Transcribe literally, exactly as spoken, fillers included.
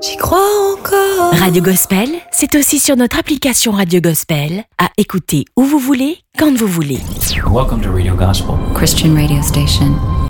J'y crois encore. Radio Gospel, c'est aussi sur notre application Radio Gospel, à écouter où vous voulez, quand vous voulez. Welcome to Radio Gospel, Christian radio station